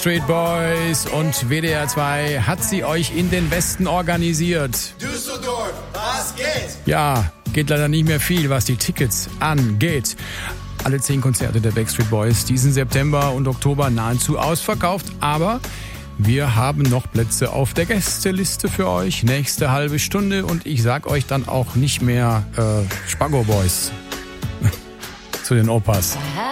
Street Boys und WDR 2 hat sie euch in den Westen organisiert. Düsseldorf, was geht? Ja, geht leider nicht mehr viel, was die Tickets angeht. Alle 10 Konzerte der Backstreet Boys diesen September und Oktober nahezu ausverkauft, aber wir haben noch Plätze auf der Gästeliste für euch. Nächste halbe Stunde und ich sag euch dann auch nicht mehr Spago Boys zu den Opas.